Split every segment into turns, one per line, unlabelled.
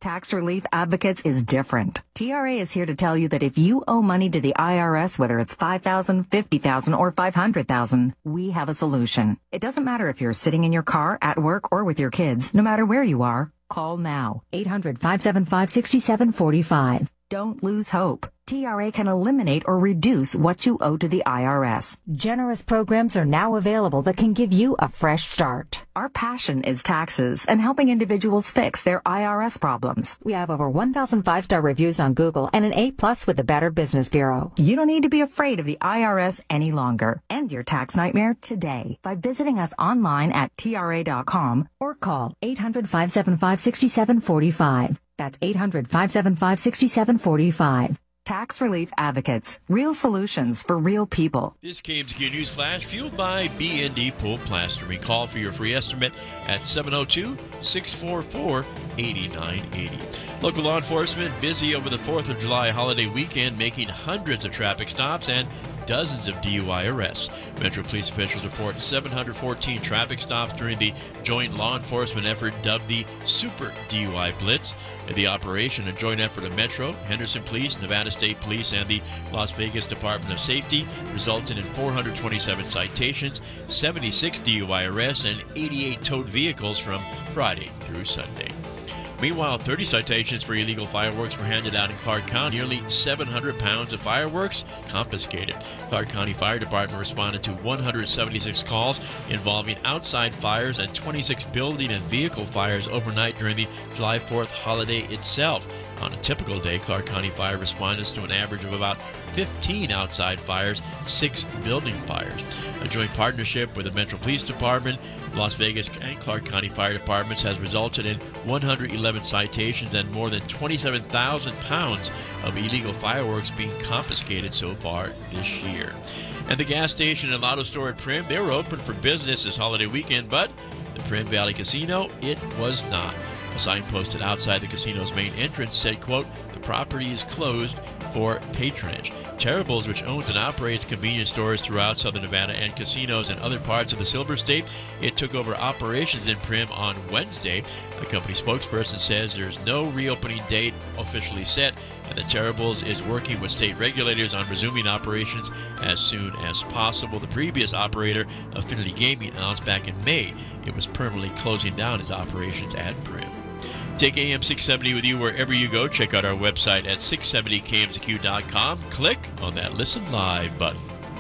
Tax Relief Advocates is different. TRA is here to tell you that if you owe money to the IRS, whether it's $5,000, $50,000, or $500,000, we have a solution. It doesn't matter if you're sitting in your car, at work, or with your kids. No matter where you are, call now. 800-575-6745. Don't lose hope. TRA can eliminate or reduce what you owe to the IRS. Generous programs are now available that can give you a fresh start. Our passion is taxes and helping individuals fix their IRS problems. We have over 1,000 five-star reviews on Google and an A+ with the Better Business Bureau. You don't need to be afraid of the IRS any longer. End your tax nightmare today by visiting us online at TRA.com or call 800-575-6745. That's 800-575-6745. Tax Relief Advocates. Real solutions for real people.
This KMZQ News Flash fueled by B&D Pool Plastering. Call for your free estimate at 702-644-8980. Local law enforcement busy over the 4th of July holiday weekend, making hundreds of traffic stops and dozens of DUI arrests. Metro Police officials report 714 traffic stops during the joint law enforcement effort dubbed the Super DUI Blitz. The operation, a joint effort of Metro, Henderson Police, Nevada State Police, and the Las Vegas Department of Safety, resulted in 427 citations, 76 DUI arrests, and 88 towed vehicles from Friday through Sunday. Meanwhile, 30 citations for illegal fireworks were handed out in Clark County. Nearly 700 pounds of fireworks confiscated. Clark County Fire Department responded to 176 calls involving outside fires and 26 building and vehicle fires overnight during the July 4th holiday itself. On a typical day, Clark County Fire responds to an average of about 15 outside fires, 6 building fires. A joint partnership with the Metro Police Department, Las Vegas, and Clark County Fire Departments has resulted in 111 citations and more than 27,000 pounds of illegal fireworks being confiscated so far this year. And the gas station and lotto store at Primm, they were open for business this holiday weekend, but the Primm Valley Casino, it was not. A sign posted outside the casino's main entrance said, quote, "The property is closed for patronage." Terrible's, which owns and operates convenience stores throughout Southern Nevada and casinos in other parts of the Silver State, it took over operations in Primm on Wednesday. A company spokesperson says there's no reopening date officially set, and that Terrible's is working with state regulators on resuming operations as soon as possible. The previous operator, Affinity Gaming, announced back in May it was permanently closing down its operations at Primm. Take AM 670 with you wherever you go. Check out our website at 670kmzq.com. Click on that Listen Live button.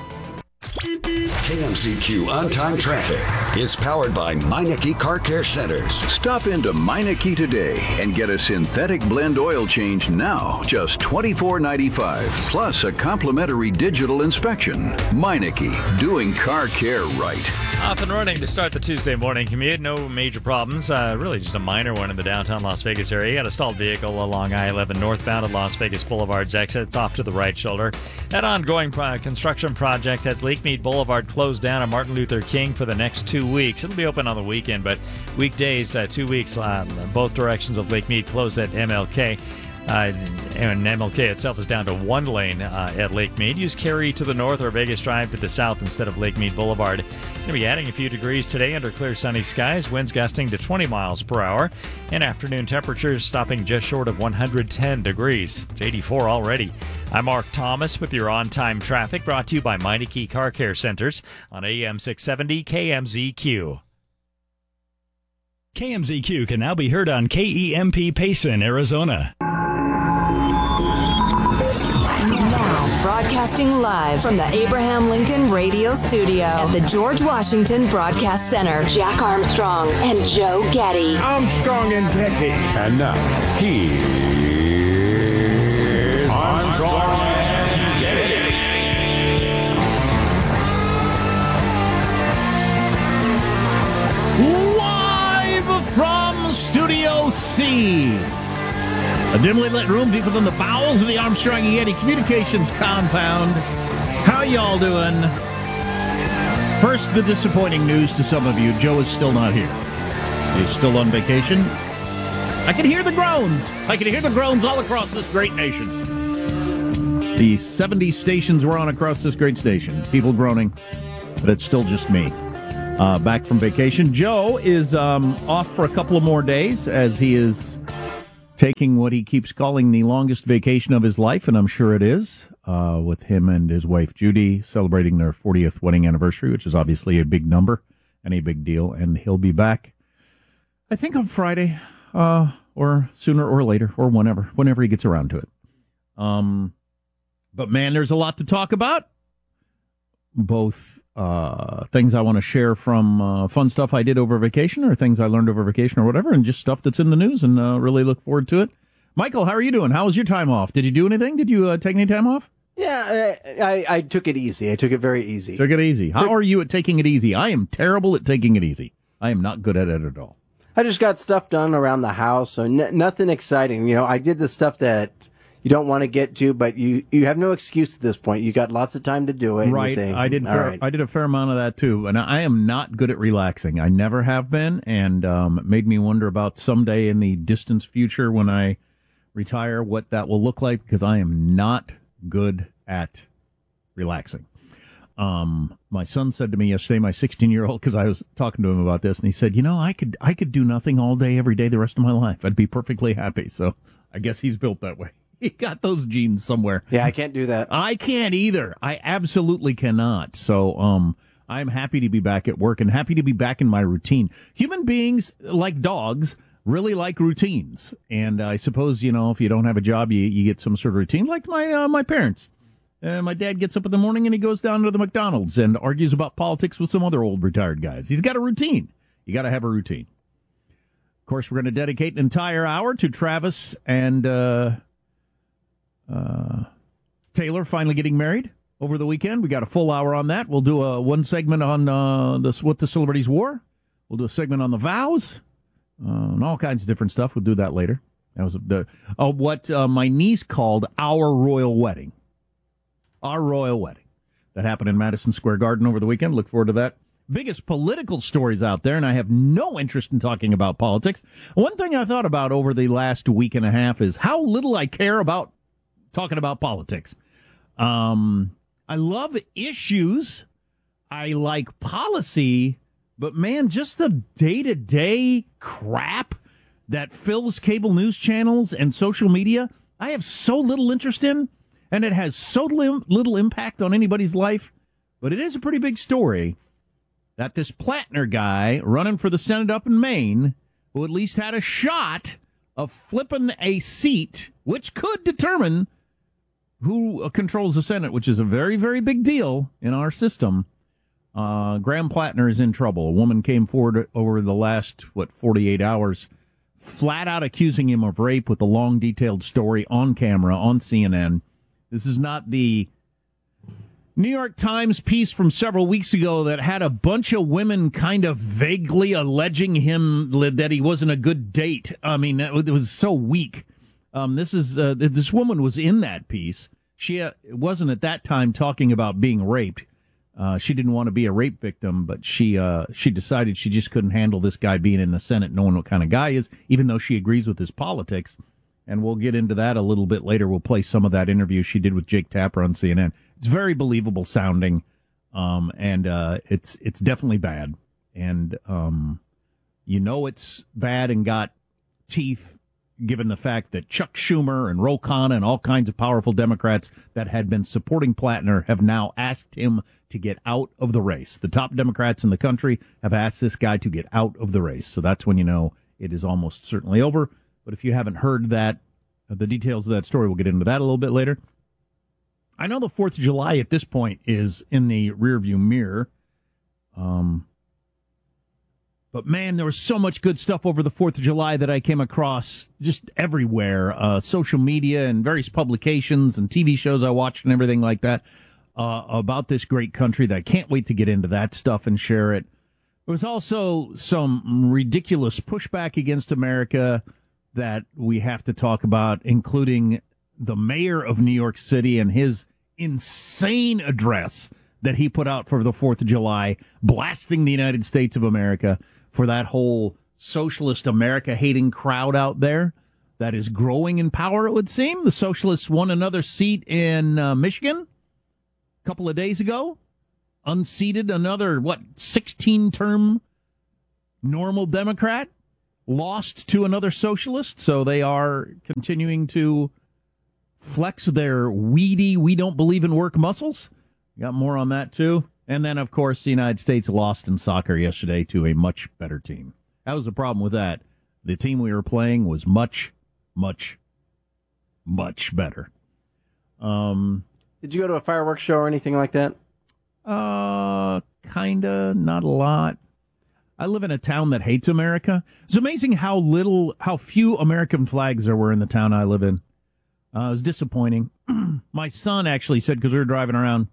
KMZQ On-Time Traffic is powered by Meineke Car Care Centers.
Stop into Meineke today and get a synthetic blend oil change now, just $24.95, plus a complimentary digital inspection. Meineke, doing car care right.
Off and running to start the Tuesday morning commute. No major problems. Really just a minor one in the downtown Las Vegas area. You got a stalled vehicle along I-11 northbound at Las Vegas Boulevard's exit. It's off to the right shoulder. That ongoing construction project has Lake Mead Boulevard closed down on Martin Luther King for the next 2 weeks. It'll be open on the weekend, but weekdays, 2 weeks, both directions of Lake Mead closed at MLK. And MLK itself is down to one lane at Lake Mead. Use Cary to the north or Vegas Drive to the south instead of Lake Mead Boulevard. Going to be adding a few degrees today under clear sunny skies. Winds gusting to 20 miles per hour. And afternoon temperatures stopping just short of 110 degrees. It's 84 already. I'm Mark Thomas with your on-time traffic, brought to you by Meineke Car Care Centers on AM 670 KMZQ.
KMZQ can now be heard on KEMP Payson, Arizona.
Now, broadcasting live from the Abraham Lincoln Radio Studio at the George Washington Broadcast Center. Jack Armstrong and Joe Getty.
Armstrong and Getty. And now, here's Armstrong and Getty.
Live from Studio C. A dimly lit room deep within the bowels of the Armstrong and Getty Communications compound. How y'all doing? First, the disappointing news to some of you. Joe is still not here. He's still on vacation. I can hear the groans. I can hear the groans all across this great nation. The 70 stations we're on across this great station. People groaning, but it's still just me. Back from vacation. Joe is off for a couple of more days as he is taking what he keeps calling the longest vacation of his life, and I'm sure it is, with him and his wife Judy celebrating their 40th wedding anniversary, which is obviously a big number and a big deal. And he'll be back, I think, on Friday, or sooner or later, or whenever he gets around to it. But man, there's a lot to talk about. Both things I want to share from fun stuff I did over vacation, or things I learned over vacation, or whatever, and just stuff that's in the news, and really look forward to it. Michael, how are you doing? How was your time off? Did you do anything? Did you take any time off?
Yeah, I took it easy. I took it very easy.
Took it easy. How are you at taking it easy? I am terrible at taking it easy. I am not good at it at all.
I just got stuff done around the house, so nothing exciting. You know, I did the stuff that you don't want to get to, but you have no excuse at this point. You got lots of time to do it.
Right. I did a fair amount of that too, and I am not good at relaxing. I never have been, and it made me wonder about someday in the distant future when I retire what that will look like, because I am not good at relaxing. My son said to me yesterday, my 16-year-old, because I was talking to him about this, and he said, I could do nothing all day, every day, the rest of my life. I'd be perfectly happy. So I guess he's built that way. He got those genes somewhere.
Yeah, I can't do that.
I can't either. I absolutely cannot. So I'm happy to be back at work and happy to be back in my routine. Human beings, like dogs, really like routines. And I suppose, if you don't have a job, you get some sort of routine, like my parents. My dad gets up in the morning and he goes down to the McDonald's and argues about politics with some other old retired guys. He's got a routine. You got to have a routine. Of course, we're going to dedicate an entire hour to Travis and Taylor finally getting married over the weekend. We got a full hour on that. We'll do one segment on what the celebrities wore. We'll do a segment on the vows and all kinds of different stuff. We'll do that later. That was what my niece called our royal wedding. Our royal wedding. That happened in Madison Square Garden over the weekend. Look forward to that. Biggest political stories out there, and I have no interest in talking about politics. One thing I thought about over the last week and a half is how little I care about talking about politics. I love issues. I like policy, but man, just the day-to-day crap that fills cable news channels and social media, I have so little interest in. And it has so little impact on anybody's life. But it is a pretty big story that this Plattner guy running for the Senate up in Maine, who at least had a shot of flipping a seat, which could determine who controls the Senate, which is a very, very big deal in our system. Graham Plattner is in trouble. A woman came forward over the last, 48 hours, flat out accusing him of rape with a long, detailed story on camera on CNN. This is not the New York Times piece from several weeks ago that had a bunch of women kind of vaguely alleging him that he wasn't a good date. I mean, it was so weak. This woman was in that piece. She wasn't at that time talking about being raped. She didn't want to be a rape victim, but she decided she just couldn't handle this guy being in the Senate, knowing what kind of guy he is, even though she agrees with his politics. And we'll get into that a little bit later. We'll play some of that interview she did with Jake Tapper on CNN. It's very believable sounding, and it's definitely bad. And it's bad and got teeth, given the fact that Chuck Schumer and Ro Khanna and all kinds of powerful Democrats that had been supporting Plattner have now asked him to get out of the race. The top Democrats in the country have asked this guy to get out of the race. So that's when you know it is almost certainly over. But if you haven't heard that, the details of that story, we'll get into that a little bit later. I know the 4th of July at this point is in the rearview mirror. But man, there was so much good stuff over the 4th of July that I came across just everywhere. Social media and various publications and TV shows I watched and everything like that about this great country that I can't wait to get into that stuff and share it. There was also some ridiculous pushback against America that we have to talk about, including the mayor of New York City and his insane address that he put out for the 4th of July, blasting the United States of America for that whole socialist America-hating crowd out there that is growing in power, it would seem. The socialists won another seat in Michigan a couple of days ago, unseated another, 16-term normal Democrat. lost to another socialist, so they are continuing to flex their weedy, we don't believe in work muscles. Got more on that, too. And then, of course, the United States lost in soccer yesterday to a much better team. That was the problem with that. The team we were playing was much, much, much better.
Did you go to a fireworks show or anything like that?
Kinda, not a lot. I live in a town that hates America. It's amazing how few American flags there were in the town I live in. It was disappointing. My son actually said, because we were driving around,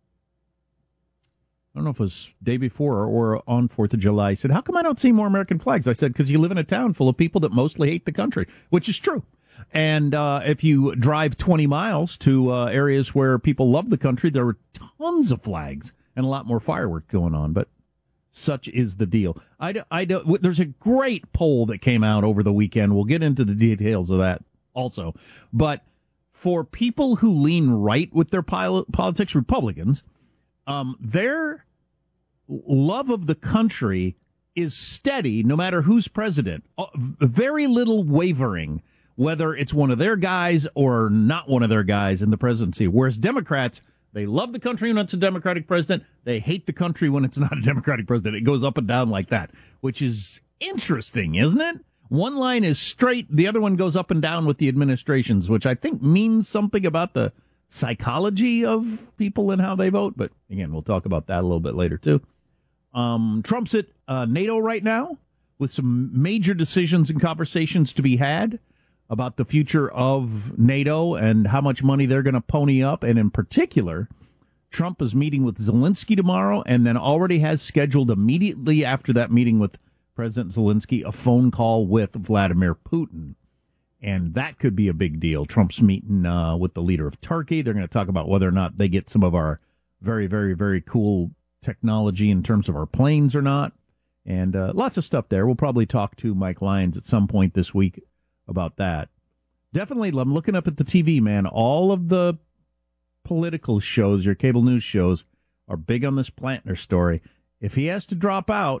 I don't know if it was day before or on 4th of July, he said, how come I don't see more American flags? I said, because you live in a town full of people that mostly hate the country, which is true. And if you drive 20 miles to areas where people love the country, there were tons of flags and a lot more fireworks going on. But such is the deal. There's a great poll that came out over the weekend. We'll get into the details of that also. But for people who lean right with their politics, Republicans, their love of the country is steady no matter who's president. Very little wavering, whether it's one of their guys or not one of their guys in the presidency. Whereas Democrats, they love the country when it's a Democratic president. They hate the country when it's not a Democratic president. It goes up and down like that, which is interesting, isn't it? One line is straight. The other one goes up and down with the administrations, which I think means something about the psychology of people and how they vote. But again, we'll talk about that a little bit later, too. Trump's at NATO right now with some major decisions and conversations to be had about the future of NATO and how much money they're going to pony up. And in particular, Trump is meeting with Zelensky tomorrow and then already has scheduled immediately after that meeting with President Zelensky a phone call with Vladimir Putin. And that could be a big deal. Trump's meeting with the leader of Turkey. They're going to talk about whether or not they get some of our very, very, very cool technology in terms of our planes or not. And lots of stuff there. We'll probably talk to Mike Lyons at some point this week about that. Definitely, I'm looking up at the TV, man. All of the political shows, your cable news shows, are big on this Plantner story. If he has to drop out,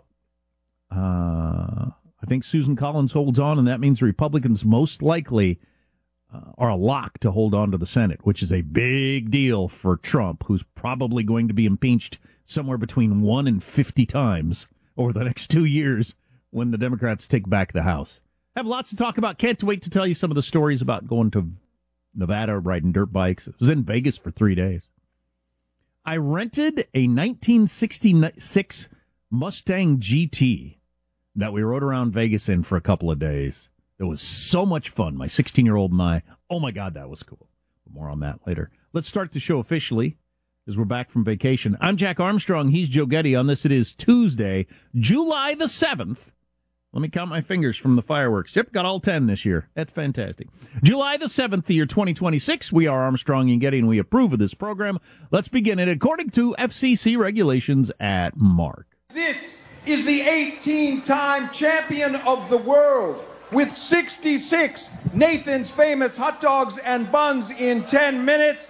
I think Susan Collins holds on, and that means Republicans most likely are a lock to hold on to the Senate, which is a big deal for Trump, who's probably going to be impeached somewhere between 1 and 50 times over the next 2 years when the Democrats take back the House. Have lots to talk about. Can't wait to tell you some of the stories about going to Nevada, riding dirt bikes. I was in Vegas for 3 days. I rented a 1966 Mustang GT that we rode around Vegas in for a couple of days. It was so much fun. My 16-year-old and I. Oh, my God, that was cool. More on that later. Let's start the show officially as we're back from vacation. I'm Jack Armstrong. He's Joe Getty. On this, it is Tuesday, July the 7th. Let me count my fingers from the fireworks. Yep, got all 10 this year. That's fantastic. July the 7th, the year 2026. We are Armstrong and Getty, and we approve of this program. Let's begin it according to FCC regulations at Mark.
This is the 18-time champion of the world with 66 Nathan's Famous hot dogs and buns in 10 minutes,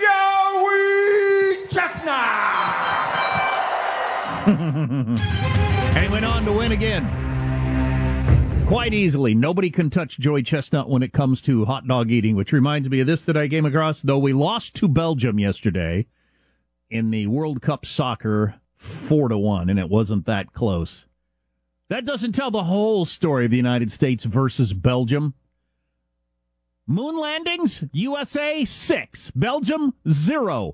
Joey Chestnut!
And he went on to win again. Quite easily. Nobody can touch Joey Chestnut when it comes to hot dog eating, which reminds me of this that I came across. Though we lost to Belgium yesterday in the World Cup soccer 4-1, and it wasn't that close. That doesn't tell the whole story of the United States versus Belgium. Moon landings, USA 6, Belgium 0.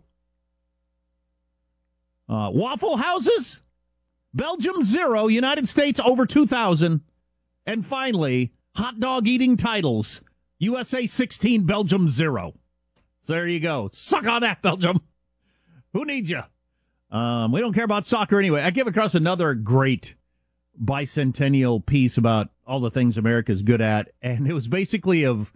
Waffle houses, Belgium 0, United States over 2,000. And finally, hot dog eating titles, USA 16, Belgium 0. So there you go. Suck on that, Belgium. Who needs you? We don't care about soccer anyway. I came across another great bicentennial piece about all the things America's good at, and it was basically of,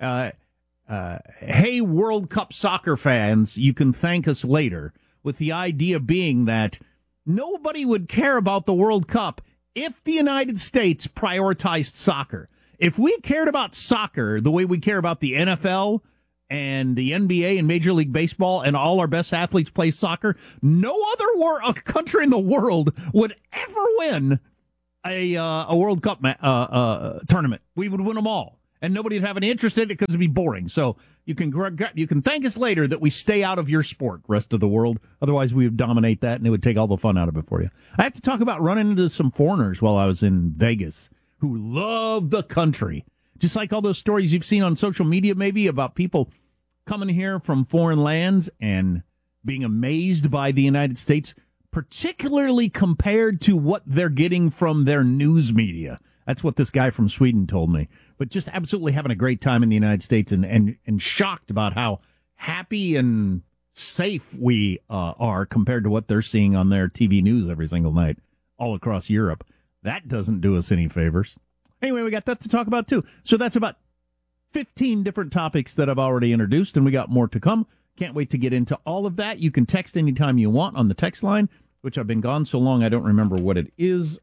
hey, World Cup soccer fans, you can thank us later, with the idea being that nobody would care about the World Cup if the United States prioritized soccer. If we cared about soccer the way we care about the NFL and the NBA and Major League Baseball and all our best athletes play soccer, no other country in the world would ever win a World Cup tournament. We would win them all, and nobody would have any interest in it because it'd be boring. So you can thank us later that we stay out of your sport, rest of the world. Otherwise, we would dominate that, and it would take all the fun out of it for you. I have to talk about running into some foreigners while I was in Vegas who love the country. Just like all those stories you've seen on social media, maybe, about people coming here from foreign lands and being amazed by the United States, particularly compared to what they're getting from their news media. That's what this guy from Sweden told me. But just absolutely having a great time in the United States and shocked about how happy and safe we are compared to what they're seeing on their TV news every single night all across Europe. That doesn't do us any favors. Anyway, we got that to talk about, too. So that's about 15 different topics that I've already introduced, and we got more to come. Can't wait to get into all of that. You can text anytime you want on the text line, which I've been gone so long I don't remember what it is.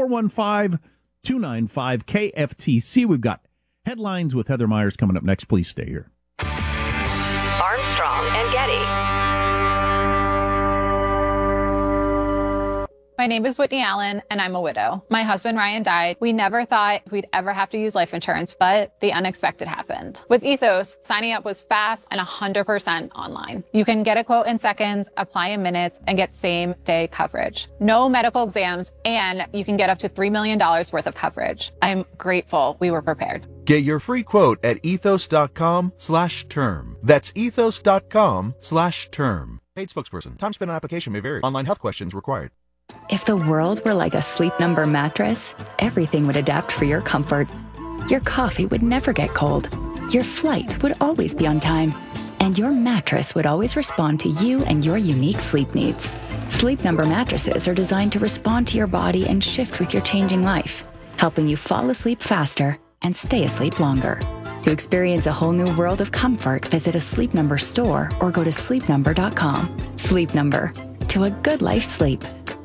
415-295-KFTC. We've got headlines with Heather Myers coming up next. Please stay here.
Armstrong and Getty.
My name is Whitney Allen, and I'm a widow. My husband, Ryan, died. We never thought we'd ever have to use life insurance, but the unexpected happened. With Ethos, signing up was fast and 100% online. You can get a quote in seconds, apply in minutes, and get same-day coverage. No medical exams, and you can get up to $3 million worth of coverage. I'm grateful we were prepared.
Get your free quote at ethos.com/term. That's ethos.com/term. Paid spokesperson. Time spent on application may vary. Online health questions required.
If the world were like a Sleep Number mattress, everything would adapt for your comfort. Your coffee would never get cold. Your flight would always be on time. And your mattress would always respond to you and your unique sleep needs. Sleep Number mattresses are designed to respond to your body and shift with your changing life, helping you fall asleep faster and stay asleep longer. To experience a whole new world of comfort, visit a Sleep Number store or go to sleepnumber.com. Sleep Number. To a good life sleep.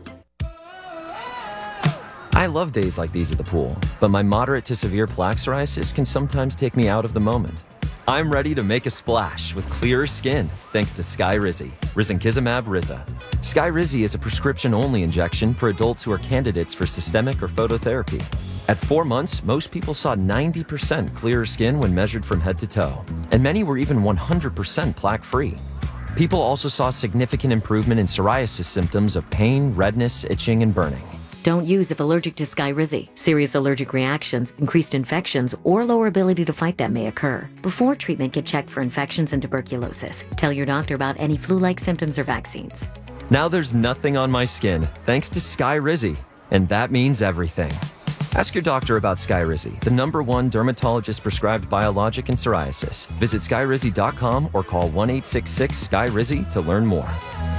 I love days like these at the pool, but my moderate to severe plaque psoriasis can sometimes take me out of the moment. I'm ready to make a splash with clearer skin thanks to Skyrizi, risankizumab Riza. Skyrizi is a prescription-only injection for adults who are candidates for systemic or phototherapy. At 4 months, most people saw 90% clearer skin when measured from head to toe, and many were even 100% plaque-free. People also saw significant improvement in psoriasis symptoms of pain, redness, itching, and burning.
Don't use if allergic to Skyrizi. Serious allergic reactions, increased infections, or lower ability to fight them may occur. Before treatment, get checked for infections and tuberculosis. Tell your doctor about any flu-like symptoms or vaccines.
Now there's nothing on my skin thanks to Skyrizi, and that means everything. Ask your doctor about Skyrizi, the #1 dermatologist-prescribed biologic in psoriasis. Visit Skyrizi.com or call 1-866-SKY-RIZI to learn more.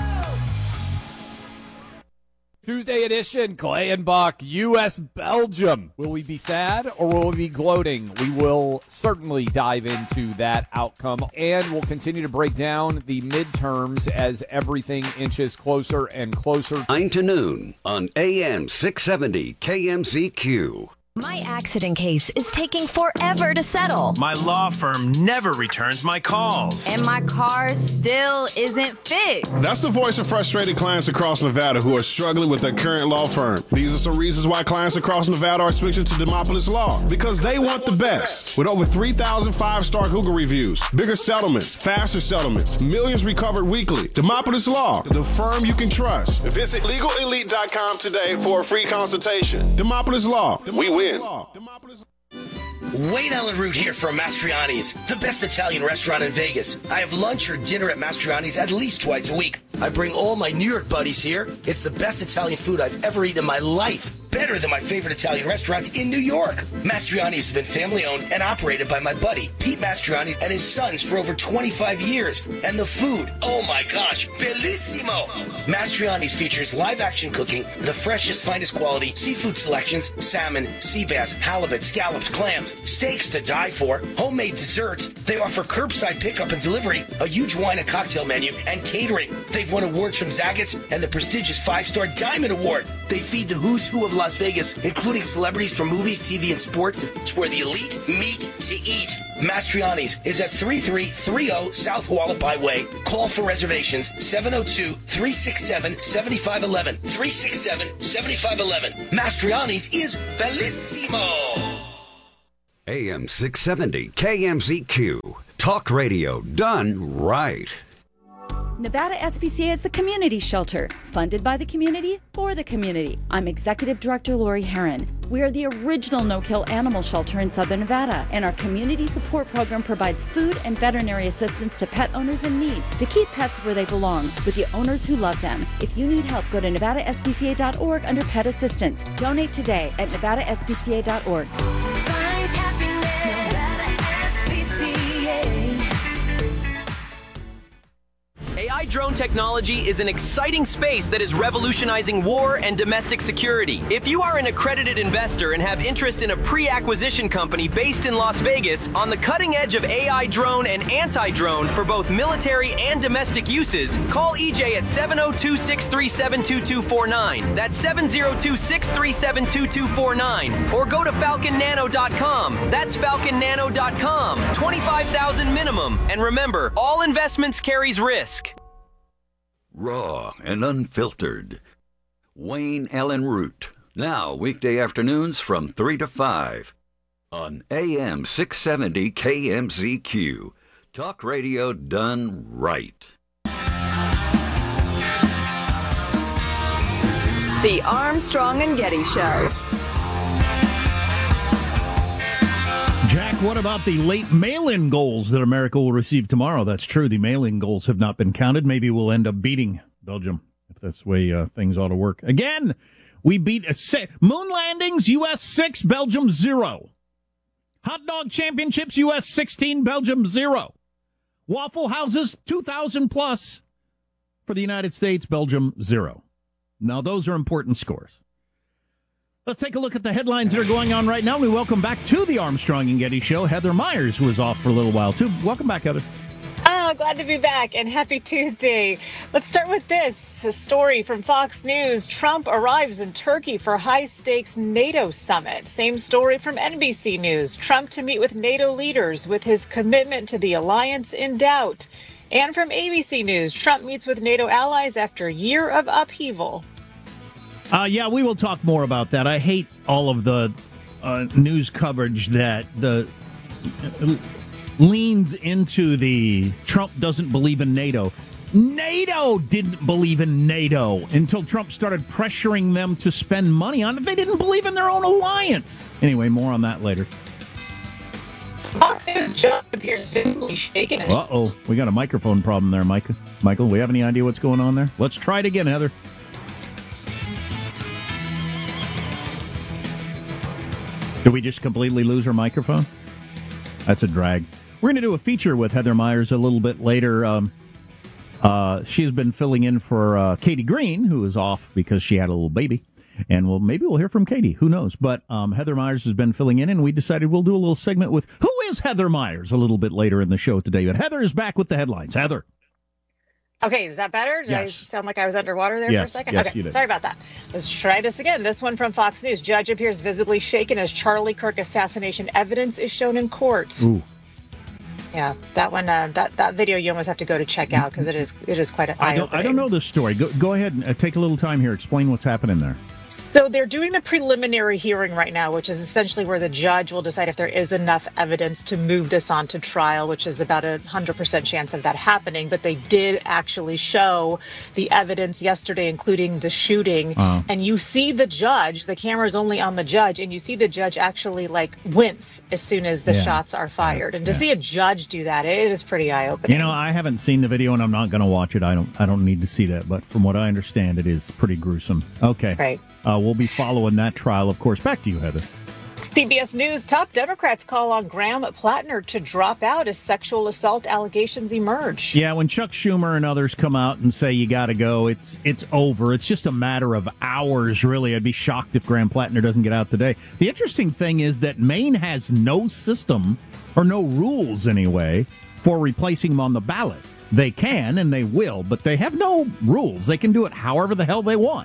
Tuesday edition, Clay and Buck, U.S.-Belgium. Will we be sad or will we be gloating? We will certainly dive into that outcome, and we'll continue to break down the midterms as everything inches closer and closer.
9 to noon on AM 670 KMZQ.
My accident case is taking forever to settle.
My law firm never returns my calls.
And my car still isn't fixed.
That's the voice of frustrated clients across Nevada who are struggling with their current law firm. These are some reasons why clients across Nevada are switching to Demopolis Law. Because they want the best. With over 3,000 5-star Google reviews, bigger settlements, faster settlements, millions recovered weekly. Demopolis Law, the firm you can trust. Visit LegalElite.com today for a free consultation. Demopolis Law, we win.
Wayne Allen Root here from Mastriani's, the best Italian restaurant in Vegas. I have lunch or dinner at Mastriani's at least twice a week. I bring all my New York buddies here. It's the best Italian food I've ever eaten in my life. Better than my favorite Italian restaurants in New York. Mastriani's has been family-owned and operated by my buddy, Pete Mastriani, and his sons for over 25 years. And the food, oh my gosh, bellissimo! Mastriani's features live-action cooking, the freshest, finest quality, seafood selections, salmon, sea bass, halibut, scallops, clams, steaks to die for, homemade desserts. They offer curbside pickup and delivery, a huge wine and cocktail menu, and catering. They've won awards from Zagat's and the prestigious 5-star Diamond Award. They feed the who's who of Las Vegas, including celebrities from movies, TV, and sports. It's where the elite meet to eat. Mastriani's is at 3330 South Hualapai Way. Call for reservations 702-367-7511. 367-7511. Mastriani's is bellissimo.
AM 670 KMZQ. Talk radio done right.
Nevada SPCA is the community shelter, funded by the community for the community. I'm Executive Director Lori Herron. We are the original no-kill animal shelter in Southern Nevada, and our community support program provides food and veterinary assistance to pet owners in need to keep pets where they belong, with the owners who love them. If you need help, go to nevadaspca.org under Pet Assistance. Donate today at nevadaspca.org.
Find happiness, Nevada SPCA.
AI drone technology is an exciting space that is revolutionizing war and domestic security. If you are an accredited investor and have interest in a pre-acquisition company based in Las Vegas on the cutting edge of AI drone and anti-drone for both military and domestic uses, call EJ at 702-637-2249. That's 702-637-2249. Or go to falconnano.com. That's falconnano.com. $25,000 minimum. And remember, all investments carries risk.
Raw and unfiltered. Wayne Allen Root. Now, weekday afternoons from 3 to 5 on AM 670 KMZQ. Talk radio done right.
The Armstrong and Getty Show.
Jack, what about the late mail-in goals that America will receive tomorrow? That's true. The mail-in goals have not been counted. Maybe we'll end up beating Belgium, if that's the way things ought to work. Again, we beat moon landings, U.S. 6, Belgium 0. Hot dog championships, U.S. 16, Belgium 0. Waffle houses, 2,000 plus for the United States, Belgium 0. Now, those are important scores. Let's take a look at the headlines that are going on right now. We welcome back to the Armstrong and Getty Show Heather Myers, who was off for a little while, too. Welcome back, Heather.
Oh, glad to be back, and happy Tuesday. Let's start with this. A story from Fox News. Trump arrives in Turkey for high-stakes NATO summit. Same story from NBC News. Trump to meet with NATO leaders with his commitment to the alliance in doubt. And from ABC News, Trump meets with NATO allies after a year of upheaval.
Yeah, we will talk more about that. I hate all of the news coverage that leans into the Trump doesn't believe in NATO. NATO didn't believe in NATO until Trump started pressuring them to spend money on it. They didn't believe in their own alliance. Anyway, more on that later.
Fox News John appears visibly shaken.
Uh-oh, we got a microphone problem there, Micah. Michael, we have any idea what's going on there? Let's try it again, Heather. Did we just completely lose her microphone? That's a drag. We're going to do a feature with Heather Myers a little bit later. She's been filling in for Katie Green, who is off because she had a little baby. And maybe we'll hear from Katie. Who knows? But Heather Myers has been filling in, and we decided we'll do a little segment with Who is Heather Myers a little bit later in the show today. But Heather is back with the headlines. Heather.
Okay, is that better? Did I sound like I was underwater there for a second?
Yes,
okay,
you did.
Sorry about that. Let's try this again. This one from Fox News. Judge appears visibly shaken as Charlie Kirk assassination evidence is shown in court.
Ooh.
Yeah, that one, that video you almost have to go to check out because it is quite an eye-opening.
I don't know this story. Go ahead and take a little time here. Explain what's happening there.
So they're doing the preliminary hearing right now, which is essentially where the judge will decide if there is enough evidence to move this on to trial, which is about 100% chance of that happening. But they did actually show the evidence yesterday, including the shooting. And you see the judge, the camera's only on the judge, and you see the judge actually wince as soon as the shots are fired. And to see a judge do that, it is pretty eye-opening.
You know, I haven't seen the video and I'm not going to watch it. I don't need to see that. But from what I understand, it is pretty gruesome. Okay.
Right.
We'll be following that trial, of course. Back to you, Heather.
CBS News, top Democrats call on Graham Plattner to drop out as sexual assault allegations emerge.
Yeah, when Chuck Schumer and others come out and say you got to go, it's over. It's just a matter of hours, really. I'd be shocked if Graham Plattner doesn't get out today. The interesting thing is that Maine has no system, or no rules anyway, for replacing him on the ballot. They can and they will, but they have no rules. They can do it however the hell they want.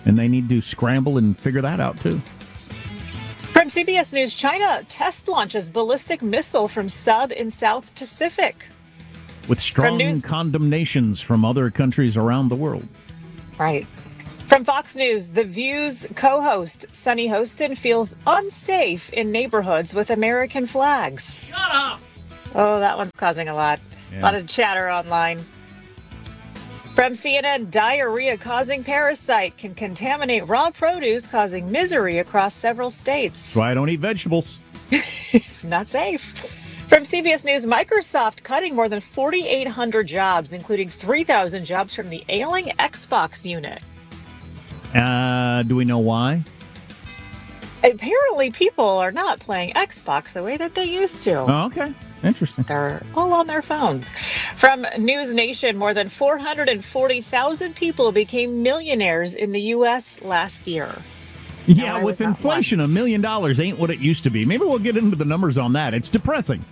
And they need to scramble and figure that out, too.
From CBS News, China test launches ballistic missile from sub in South Pacific.
With strong condemnations from other countries around the world.
Right. From Fox News, The View's co-host, Sunny Hostin, feels unsafe in neighborhoods with American flags.
Shut up!
Oh, that one's causing a lot of chatter online. From CNN, diarrhea causing parasite can contaminate raw produce, causing misery across several states.
That's why I don't eat vegetables.
It's not safe. From CBS News, Microsoft cutting more than 4,800 jobs, including 3,000 jobs from the ailing Xbox unit.
Do we know why?
Apparently, people are not playing Xbox the way that they used to.
Oh, okay. Interesting.
They're all on their phones. From News Nation, more than 440,000 people became millionaires in the U.S. last year.
Yeah, with inflation, $1 million ain't what it used to be. Maybe we'll get into the numbers on that. It's depressing.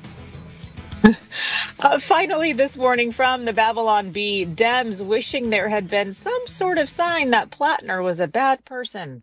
Finally, this morning from the Babylon Bee, Dems wishing there had been some sort of sign that Plattner was a bad person.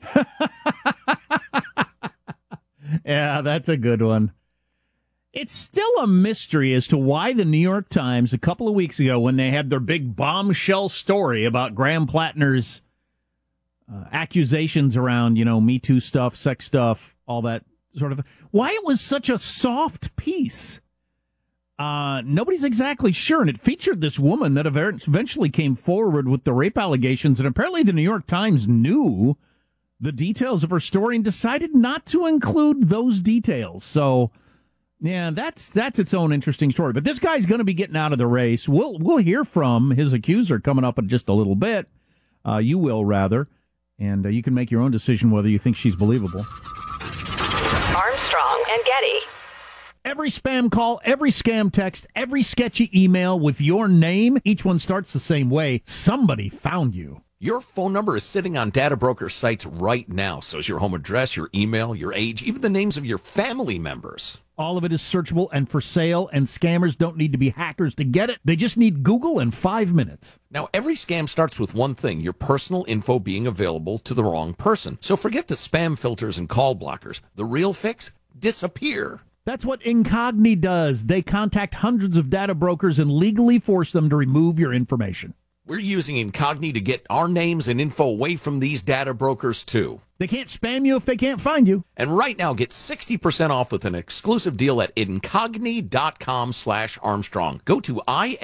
Yeah, that's a good one. It's still a mystery as to why the New York Times, a couple of weeks ago, when they had their big bombshell story about Graham Plattner's accusations around, Me Too stuff, sex stuff, all that sort of, why it was such a soft piece. Nobody's exactly sure, and it featured this woman that eventually came forward with the rape allegations, and apparently the New York Times knew the details of her story and decided not to include those details. So, yeah, that's its own interesting story. But this guy's going to be getting out of the race. We'll hear from his accuser coming up in just a little bit. You will, rather. And you can make your own decision whether you think she's believable.
Armstrong and Getty.
Every spam call, every scam text, every sketchy email with your name, each one starts the same way. Somebody found you.
Your phone number is sitting on data broker sites right now. So is your home address, your email, your age, even the names of your family members.
All of it is searchable and for sale, and scammers don't need to be hackers to get it. They just need Google in 5 minutes.
Now, every scam starts with one thing, your personal info being available to the wrong person. So forget the spam filters and call blockers. The real fix? Disappear.
That's what Incogni does. They contact hundreds of data brokers and legally force them to remove your information.
We're using Incogni to get our names and info away from these data brokers, too.
They can't spam you if they can't find you.
And right now, get 60% off with an exclusive deal at Incogni.com/Armstrong. Go to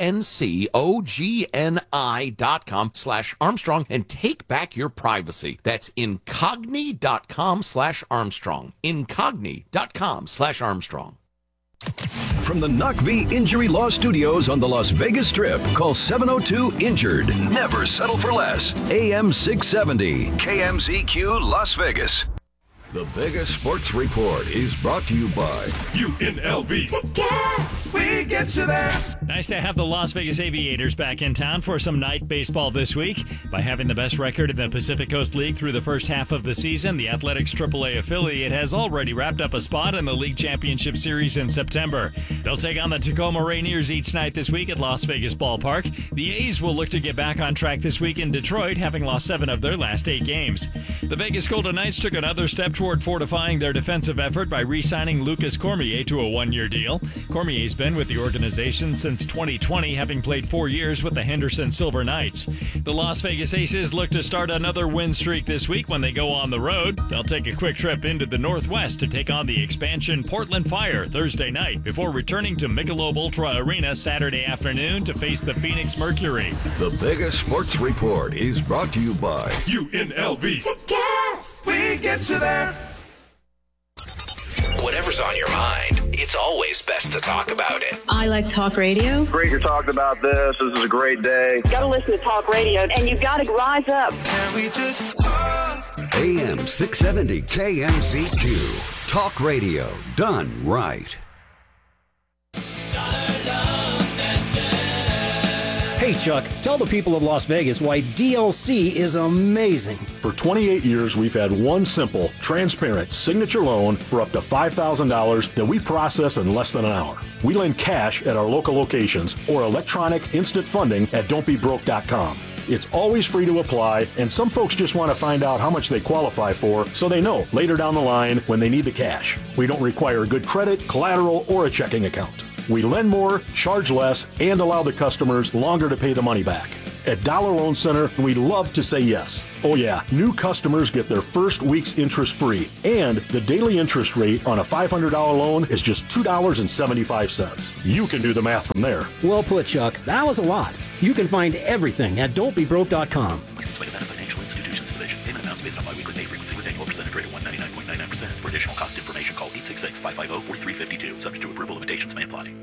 INCOGNI.com/Armstrong and take back your privacy. That's Incogni.com/Armstrong. Incogni.com/Armstrong.
From the Knock V Injury Law Studios on the Las Vegas Strip, call 702-INJURED. Never settle for less. AM 670, KMZQ Las Vegas. The Vegas Sports Report is brought to you by
UNLV. Tickets. We get you there.
Nice to have the Las Vegas Aviators back in town for some night baseball this week. By having the best record in the Pacific Coast League through the first half of the season, the Athletics AAA affiliate has already wrapped up a spot in the League Championship Series in September. They'll take on the Tacoma Rainiers each night this week at Las Vegas Ballpark. The A's will look to get back on track this week in Detroit, having lost 7 of their last 8 games. The Vegas Golden Knights took another step toward fortifying their defensive effort by re-signing Lucas Cormier to a 1-year deal. Cormier's been with the organization since 2020, having played 4 years with the Henderson Silver Knights. The Las Vegas Aces look to start another win streak this week when they go on the road. They'll take a quick trip into the Northwest to take on the expansion Portland Fire Thursday night before returning to Michelob Ultra Arena Saturday afternoon to face the Phoenix Mercury.
The Vegas Sports Report is brought to you by
UNLV. Tickets. We get you there.
Whatever's on your mind, it's always best to talk about it.
I like talk radio.
Great you're talking about this. This is a great day.
Got to listen to talk radio, and you got to rise up.
Can we just talk?
AM 670 KMZQ. Talk radio done right.
Hey, Chuck, tell the people of Las Vegas why DLC is amazing.
For 28 years, we've had one simple, transparent signature loan for up to $5,000 that we process in less than an hour. We lend cash at our local locations or electronic instant funding at don'tbebroke.com. It's always free to apply, and some folks just want to find out how much they qualify for so they know later down the line when they need the cash. We don't require good credit, collateral, or a checking account. We lend more, charge less, and allow the customers longer to pay the money back. At Dollar Loan Center, we love to say yes. Oh yeah, new customers get their first week's interest free, and the daily interest rate on a $500 loan is just $2.75. You can do the math from there.
Well put, Chuck. That was a lot. You can find everything at don'tbebroke.com.
Licensed by Nevada Financial Institutions Division. Payment amounts based on biweekly pay frequency with annual percentage rate of 199.99%. For additional cost information, call 866-550-4352. Subject to approval, limitations may apply.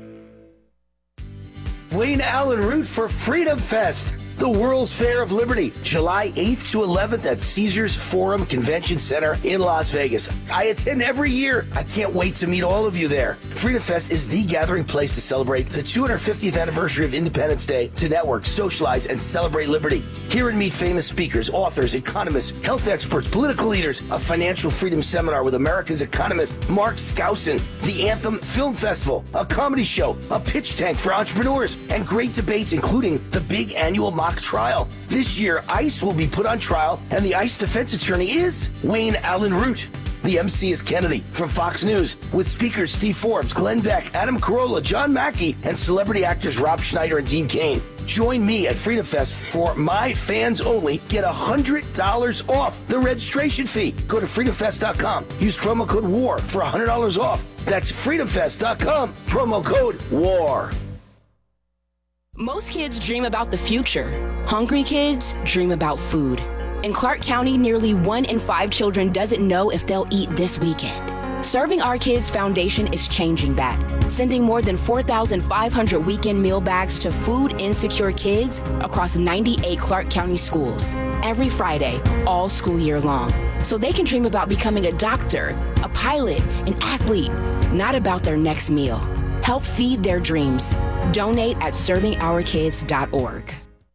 Wayne Allen Root for Freedom Fest, the World's Fair of Liberty, July 8th to 11th at Caesars Forum Convention Center in Las Vegas. I attend every year. I can't wait to meet all of you there. Freedom Fest is the gathering place to celebrate the 250th anniversary of Independence Day, to network, socialize, and celebrate liberty. Hear and meet famous speakers, authors, economists, health experts, political leaders, a financial freedom seminar with America's economist Mark Skousen, the Anthem Film Festival, a comedy show, a pitch tank for entrepreneurs, and great debates, including the big annual mock trial. This year, ICE will be put on trial, and the ICE defense attorney is Wayne Allen Root. The MC is Kennedy from Fox News, with speakers Steve Forbes, Glenn Beck, Adam Carolla, John Mackey, and celebrity actors Rob Schneider and Dean Cain. Join me at Freedom Fest for My Fans Only. Get $100 off the registration fee. Go to freedomfest.com. Use promo code WAR for $100 off. That's freedomfest.com. Promo code WAR.
Most kids dream about the future. Hungry kids dream about food. In Clark County, nearly 1 in 5 children doesn't know if they'll eat this weekend. Serving Our Kids Foundation is changing that, sending more than 4,500 weekend meal bags to food insecure kids across 98 Clark County schools every Friday, all school year long, so they can dream about becoming a doctor, a pilot, an athlete, not about their next meal. Help feed their dreams. Donate at servingourkids.org.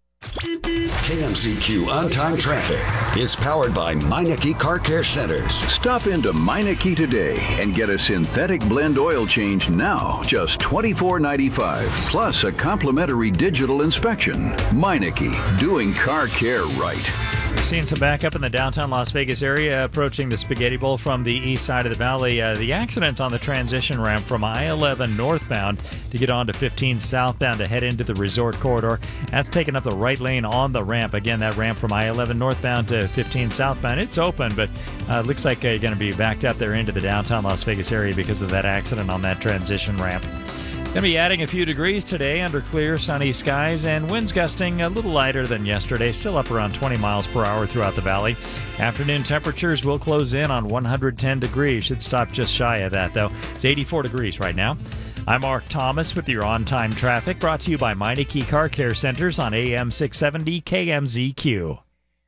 KMZQ On-Time Traffic is powered by Meineke Car Care Centers.
Stop into Meineke today and get a synthetic blend oil change now, just $24.95, plus a complimentary digital inspection. Meineke, doing car care right.
We're seeing some backup in the downtown Las Vegas area approaching the Spaghetti Bowl from the east side of the valley. The accident's on the transition ramp from I-11 northbound to get onto 15 southbound to head into the resort corridor. That's taking up the right lane on the ramp. Again, that ramp from I-11 northbound to 15 southbound, it's open, but it looks like you're going to be backed up there into the downtown Las Vegas area because of that accident on that transition ramp. Going to be adding a few degrees today under clear, sunny skies, and winds gusting a little lighter than yesterday, still up around 20 miles per hour throughout the valley. Afternoon temperatures will close in on 110 degrees. Should stop just shy of that, though. It's 84 degrees right now. I'm Mark Thomas with your on-time traffic, brought to you by Meineke Car Care Centers on AM 670 KMZQ.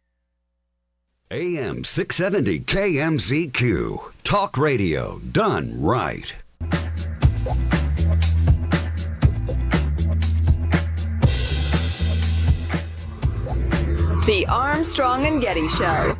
AM 670 KMZQ. Talk radio done right.
The Armstrong and Getty Show.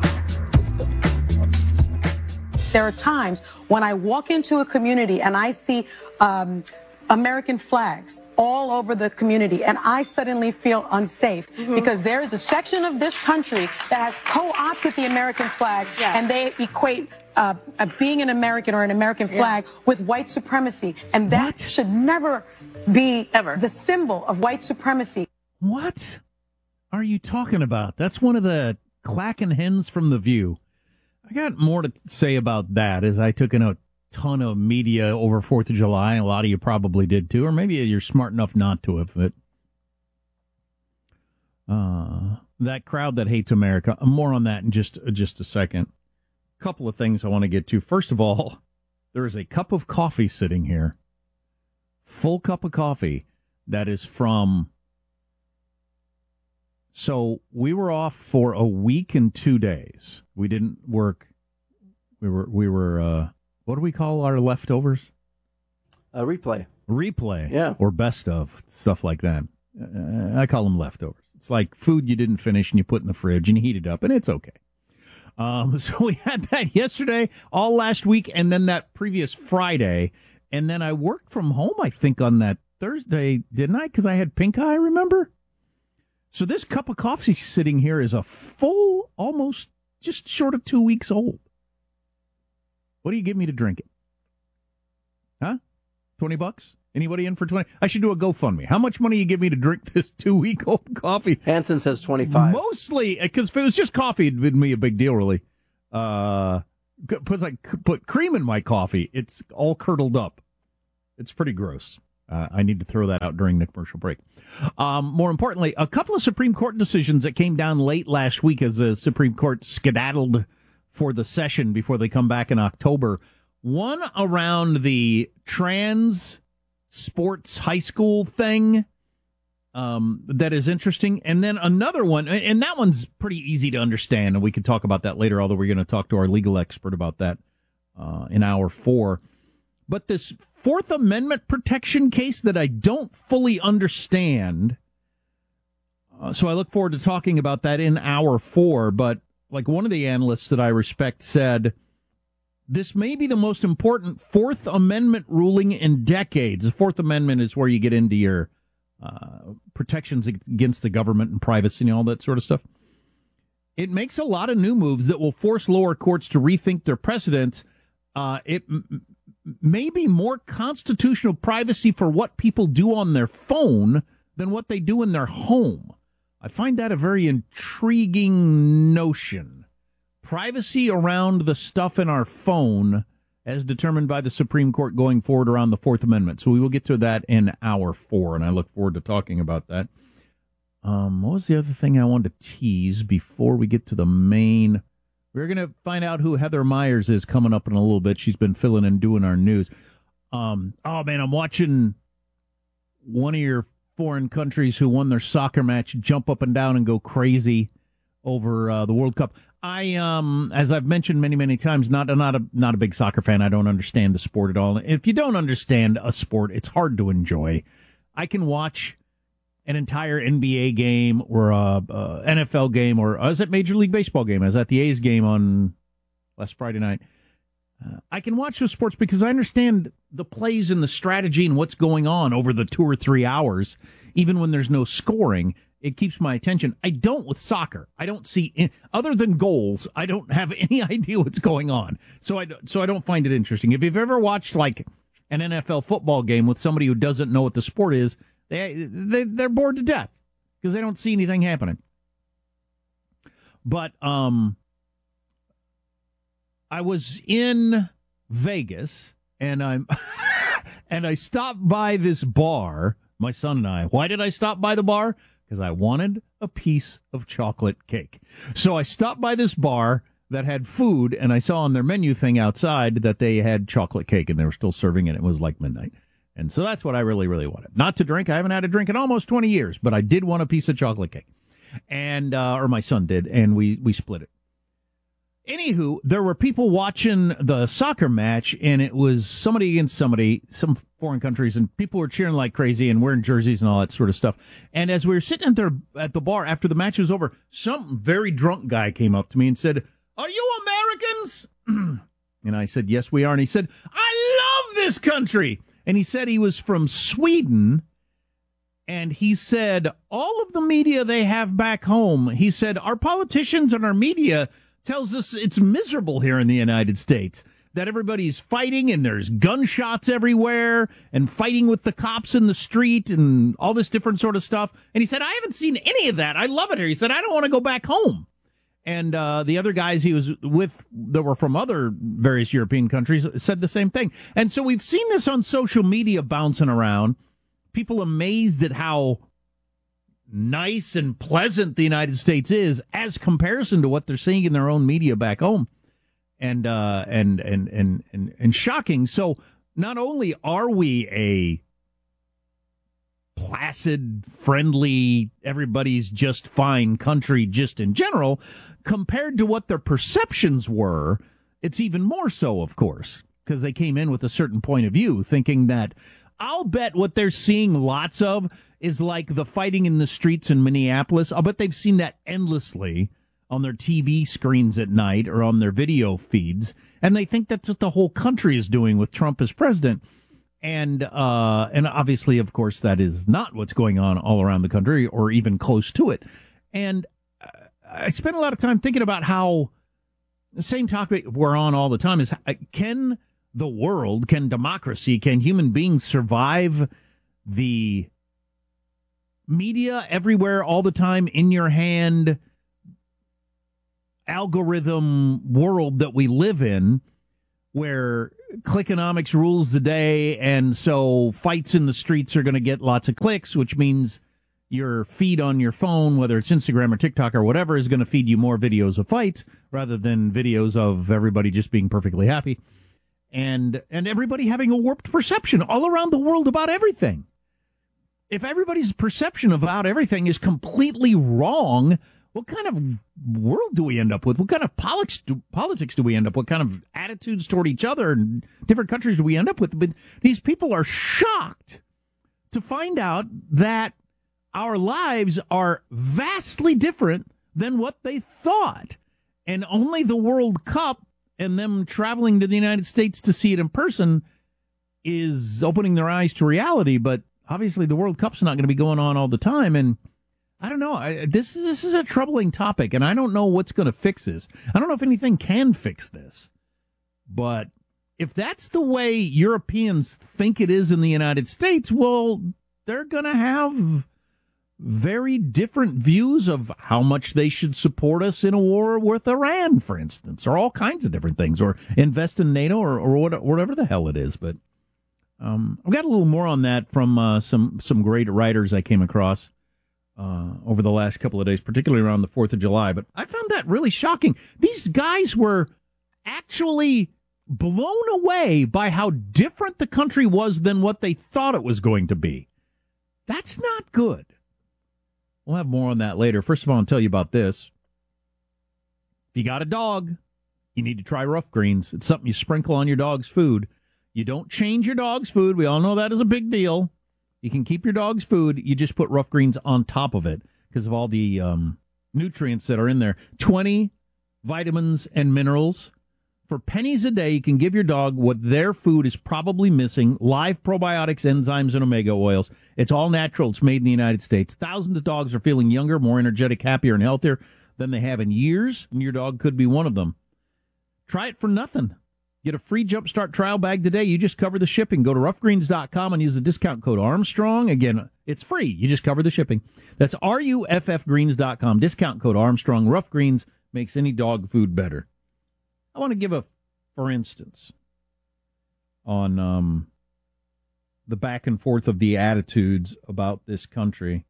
There are times when I walk into a community and I see American flags all over the community, and I suddenly feel unsafe because there is a section of this country that has co-opted the American flag, and they equate being an American or an American flag with white supremacy, and that should never be the symbol of white supremacy.
What are you talking about? That's one of the clacking hens from The View. I got more to say about that, as I took in a ton of media over 4th of July. A lot of you probably did too, or maybe you're smart enough not to have. But that crowd that hates America. More on that in just a second. Couple of things I want to get to. First of all, there is a cup of coffee sitting here, full cup of coffee, that is from. So we were off for a week and 2 days. We didn't work. We were. What do we call our leftovers?
Replay.
Yeah. Or best of, stuff like that. I call them leftovers. It's like food you didn't finish and you put in the fridge and you heat it up, and it's okay. So we had that yesterday, all last week, and then that previous Friday. And then I worked from home, I think, on that Thursday, didn't I? Because I had pink eye, remember? So this cup of coffee sitting here is a full, almost just short of 2 weeks old. What do you give me to drink it? Huh? $20? Anybody in for 20? I should do a GoFundMe. How much money you give me to drink this 2-week-old coffee?
Hanson says 25.
Mostly, because if it was just coffee, it'd be a big deal, really. Because I put cream in my coffee, it's all curdled up. It's pretty gross. I need to throw that out during the commercial break. More importantly, a couple of Supreme Court decisions that came down late last week as the Supreme Court skedaddled for the session before they come back in October. One around the trans sports high school thing that is interesting. And then another one, and that one's pretty easy to understand, and we can talk about that later, although we're going to talk to our legal expert about that in hour 4. But this Fourth Amendment protection case that I don't fully understand, so I look forward to talking about that in hour 4. But like one of the analysts that I respect said, this may be the most important Fourth Amendment ruling in decades. The Fourth Amendment is where you get into your protections against the government and privacy and all that sort of stuff. It makes a lot of new moves that will force lower courts to rethink their precedents. It may be more constitutional privacy for what people do on their phone than what they do in their home. I find that a very intriguing notion. Privacy around the stuff in our phone as determined by the Supreme Court going forward around the Fourth Amendment. So we will get to that in hour 4, and I look forward to talking about that. What was the other thing I wanted to tease before we get to the main? We're going to find out who Heather Myers is coming up in a little bit. She's been filling and doing our news. Oh, man, I'm watching one of your foreign countries who won their soccer match jump up and down and go crazy over the World Cup. I, as I've mentioned many, many times, not a big soccer fan. I don't understand the sport at all. If you don't understand a sport, it's hard to enjoy. I can watch an entire NBA game or a NFL game, or I was at Major League Baseball game. I was at the A's game on last Friday night. I can watch those sports because I understand the plays and the strategy and what's going on over the 2 or 3 hours, even when there's no scoring. It keeps my attention. I don't with soccer. I don't see, other than goals, I don't have any idea what's going on. So I don't find it interesting. If you've ever watched like an NFL football game with somebody who doesn't know what the sport is, they're bored to death because they don't see anything happening. But I was in Vegas and I stopped by this bar, my son and I. Why did I stop by the bar? Because I wanted a piece of chocolate cake. So I stopped by this bar that had food, and I saw on their menu thing outside that they had chocolate cake, and they were still serving it. It was like midnight. And so that's what I really, really wanted. Not to drink. I haven't had a drink in almost 20 years, but I did want a piece of chocolate cake. And or my son did, and we split it. Anywho, there were people watching the soccer match, and it was somebody against somebody, some foreign countries, and people were cheering like crazy and wearing jerseys and all that sort of stuff. And as we were sitting there at the bar after the match was over, some very drunk guy came up to me and said, "Are you Americans?" And I said, "Yes, we are." And he said, "I love this country." And he said he was from Sweden. And he said, all of the media they have back home, he said, our politicians and our media tells us it's miserable here in the United States, that everybody's fighting and there's gunshots everywhere and fighting with the cops in the street and all this different sort of stuff. And he said, I haven't seen any of that. I love it here. He said, I don't want to go back home. And the other guys he was with that were from other various European countries said the same thing. And so we've seen this on social media bouncing around. People amazed at how nice and pleasant the United States is as comparison to what they're seeing in their own media back home, and shocking. So not only are we a placid, friendly, everybody's just fine country just in general, compared to what their perceptions were, it's even more so, of course, because they came in with a certain point of view, thinking that I'll bet what they're seeing lots of is like the fighting in the streets in Minneapolis. I'll bet they've seen that endlessly on their TV screens at night or on their video feeds, and they think that's what the whole country is doing with Trump as president. And obviously, of course, that is not what's going on all around the country or even close to it. And I spent a lot of time thinking about how the same topic we're on all the time is, can the world, can democracy, can human beings survive the media everywhere all the time, in your hand, algorithm world that we live in, where clickonomics rules the day, and so fights in the streets are going to get lots of clicks, which means your feed on your phone, whether it's Instagram or TikTok or whatever, is going to feed you more videos of fights rather than videos of everybody just being perfectly happy, and everybody having a warped perception all around the world about everything. If everybody's perception about everything is completely wrong, what kind of world do we end up with? What kind of politics do we end up with? What kind of attitudes toward each other in different countries do we end up with? But these people are shocked to find out that our lives are vastly different than what they thought. And only the World Cup and them traveling to the United States to see it in person is opening their eyes to reality. But obviously the World Cup's not going to be going on all the time. And I don't know. This is a troubling topic, and I don't know what's going to fix this. I don't know if anything can fix this. But if that's the way Europeans think it is in the United States, well, they're going to have very different views of how much they should support us in a war with Iran, for instance, or all kinds of different things, or invest in NATO, or whatever the hell it is. But I've got a little more on that from some great writers I came across over the last couple of days, particularly around the 4th of July. But I found that really shocking. These guys were actually blown away by how different the country was than what they thought it was going to be. That's not good. We'll have more on that later. First of all, I'll tell you about this. If you got a dog, you need to try Rough Greens. It's something you sprinkle on your dog's food. You don't change your dog's food. We all know that is a big deal. You can keep your dog's food. You just put Rough Greens on top of it because of all the nutrients that are in there. 20 vitamins and minerals. For pennies a day, you can give your dog what their food is probably missing. Live probiotics, enzymes, and omega oils. It's all natural. It's made in the United States. Thousands of dogs are feeling younger, more energetic, happier, and healthier than they have in years, and your dog could be one of them. Try it for nothing. Get a free Jumpstart trial bag today. You just cover the shipping. Go to roughgreens.com and use the discount code Armstrong. Again, it's free. You just cover the shipping. That's RUFFgreens.com. Discount code Armstrong. Rough Greens makes any dog food better. I want to give for instance, on the back and forth of the attitudes about this country.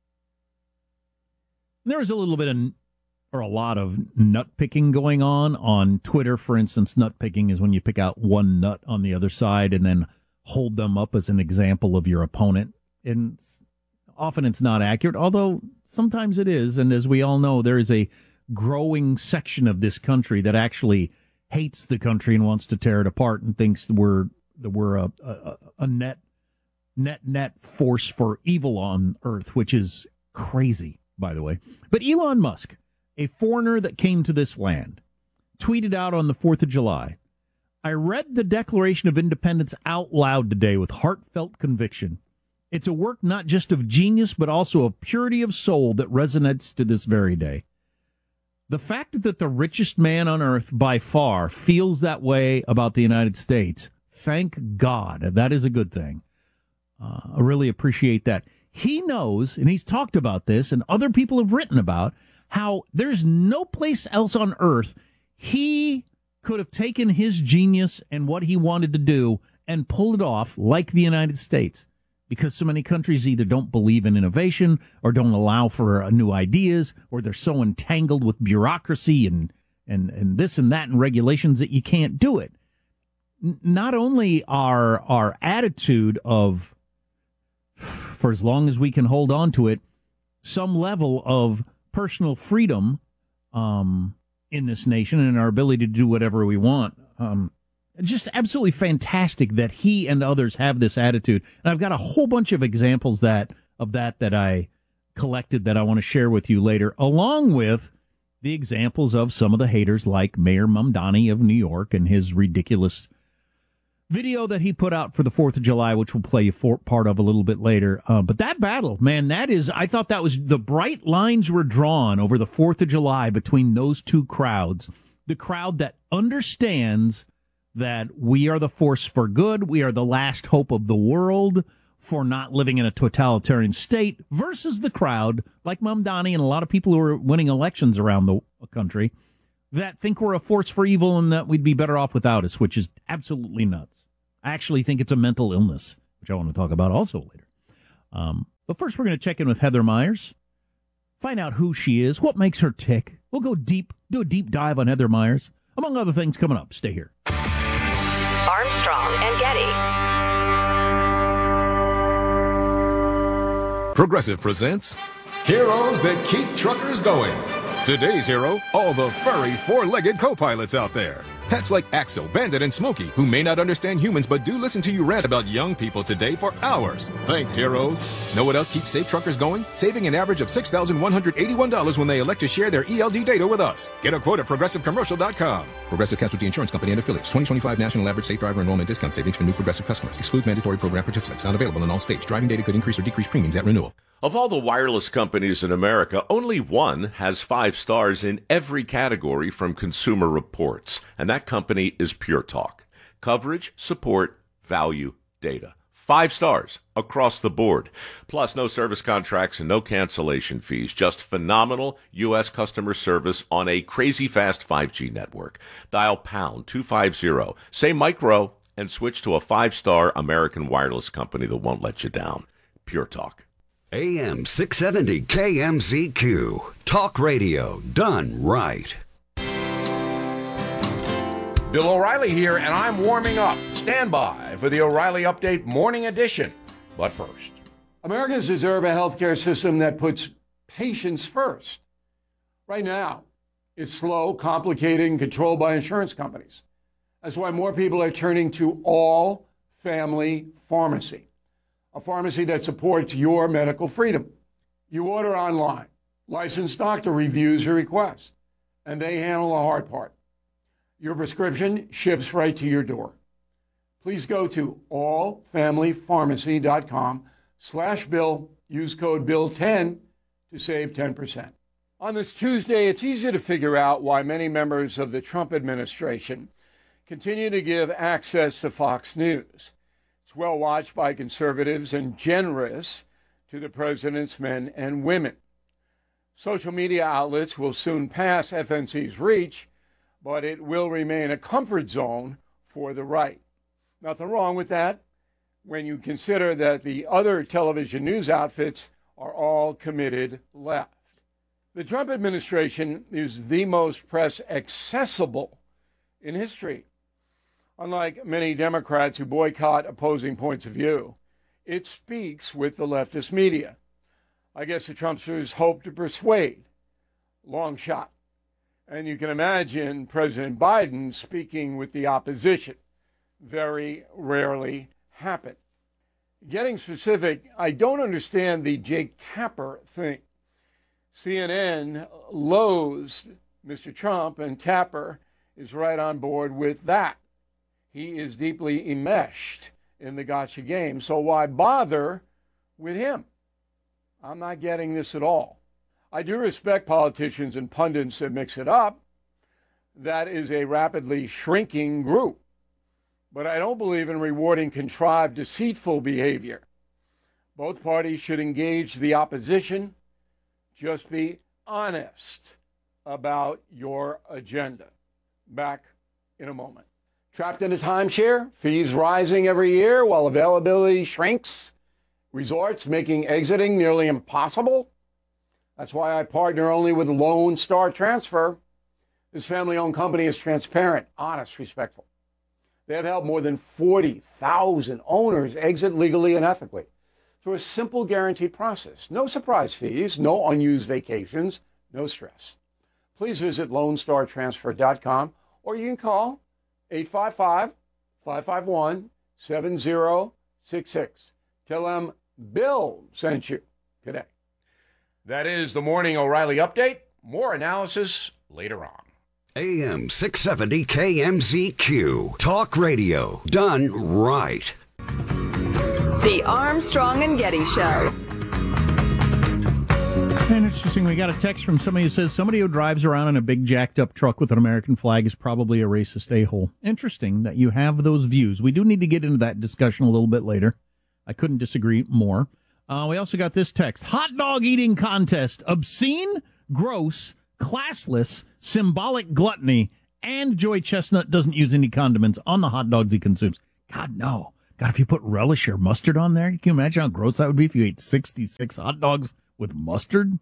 There was a little bit or a lot of nut picking going on Twitter, for instance. Nut picking is when you pick out one nut on the other side and then hold them up as an example of your opponent. And often it's not accurate, although sometimes it is. And as we all know, there is a growing section of this country that actually hates the country and wants to tear it apart and thinks we're a net force for evil on earth, which is crazy, by the way. But Elon Musk, a foreigner that came to this land, tweeted out on the 4th of July, "I read the Declaration of Independence out loud today with heartfelt conviction. It's a work not just of genius, but also of purity of soul that resonates to this very day. The fact that the richest man on earth by far feels that way about the United States, thank God. That is a good thing. I really appreciate that. He knows, and he's talked about this, and other people have written about, how there's no place else on earth he could have taken his genius and what he wanted to do and pulled it off like the United States. Because so many countries either don't believe in innovation or don't allow for new ideas, or they're so entangled with bureaucracy and this and that and regulations that you can't do it. Not only our attitude of, for as long as we can hold on to it, some level of personal freedom in this nation and our ability to do whatever we want. Just absolutely fantastic that he and others have this attitude. And I've got a whole bunch of examples that I collected that I want to share with you later, along with the examples of some of the haters like Mayor Mamdani of New York and his ridiculous video that he put out for the 4th of July, which we'll play you part of a little bit later. But that battle, man, I thought that was the bright lines were drawn over the 4th of July between those two crowds. The crowd that understands that we are the force for good, we are the last hope of the world for not living in a totalitarian state, versus the crowd, like Mamdani and a lot of people who are winning elections around the country, that think we're a force for evil and that we'd be better off without us, which is absolutely nuts. I actually think it's a mental illness, which I want to talk about also later. But first, we're going to check in with Heather Myers, find out who she is, what makes her tick. We'll go deep, do a deep dive on Heather Myers, among other things coming up. Stay here.
Armstrong and Getty.
Progressive presents Heroes That Keep Truckers Going. Today's hero, all the furry four-legged co-pilots out there. Pets like Axel, Bandit, and Smokey, who may not understand humans but do listen to you rant about young people today for hours. Thanks, heroes. Know what else keeps safe truckers going? Saving an average of $6,181 when they elect to share their ELD data with us. Get a quote at ProgressiveCommercial.com. Progressive Casualty Insurance Company and Affiliates. 2025 National Average Safe Driver Enrollment Discount Savings for new Progressive customers. Excludes mandatory program participants. Not available in all states. Driving data could increase or decrease premiums at renewal.
Of all the wireless companies in America, only one has 5 stars in every category from Consumer Reports, and that company is Pure Talk. Coverage, support, value, data. 5 stars across the board. Plus, no service contracts and no cancellation fees. Just phenomenal U.S. customer service on a crazy fast 5G network. Dial pound 250, say micro, and switch to a 5-star American wireless company that won't let you down. Pure Talk.
AM 670 KMZQ. Talk radio done right.
Bill O'Reilly here, and I'm warming up. Stand by for the O'Reilly Update Morning Edition. But first, Americans deserve a healthcare system that puts patients first. Right now, it's slow, complicated, and controlled by insurance companies. That's why more people are turning to All Family Pharmacy, a pharmacy that supports your medical freedom. You order online, licensed doctor reviews your request, and they handle the hard part. Your prescription ships right to your door. Please go to allfamilypharmacy.com/Bill. Use code BILL10 to save 10%. On this Tuesday, it's easy to figure out why many members of the Trump administration continue to give access to Fox News. It's well watched by conservatives and generous to the president's men and women. Social media outlets will soon pass FNC's reach, but it will remain a comfort zone for the right. Nothing wrong with that when you consider that the other television news outfits are all committed left. The Trump administration is the most press accessible in history. Unlike many Democrats who boycott opposing points of view, it speaks with the leftist media. I guess the Trumpsters hope to persuade. Long shot. And you can imagine President Biden speaking with the opposition. Very rarely happen. Getting specific, I don't understand the Jake Tapper thing. CNN loathes Mr. Trump, and Tapper is right on board with that. He is deeply enmeshed in the gotcha game, so why bother with him? I'm not getting this at all. I do respect politicians and pundits that mix it up. That is a rapidly shrinking group. But I don't believe in rewarding contrived, deceitful behavior. Both parties should engage the opposition. Just be honest about your agenda. Back in a moment. Trapped in a timeshare, fees rising every year while availability shrinks, resorts making exiting nearly impossible. That's why I partner only with Lone Star Transfer. This family-owned company is transparent, honest, respectful. They have helped more than 40,000 owners exit legally and ethically through a simple guaranteed process. No surprise fees, no unused vacations, no stress. Please visit LoneStarTransfer.com or you can call 855-551-7066. Tell them Bill sent you today. That is the Morning O'Reilly Update. More analysis later on.
AM 670 KMZQ. Talk radio done right.
The Armstrong and Getty Show.
And interesting, we got a text from somebody who says somebody who drives around in a big jacked up truck with an American flag is probably a racist a-hole. Interesting that you have those views. We do need to get into that discussion a little bit later. I couldn't disagree more. We also got this text. Hot dog eating contest. Obscene, gross, classless, symbolic gluttony, and Joey Chestnut doesn't use any condiments on the hot dogs he consumes. God, no. God, if you put relish or mustard on there, can you imagine how gross that would be if you ate 66 hot dogs with mustard?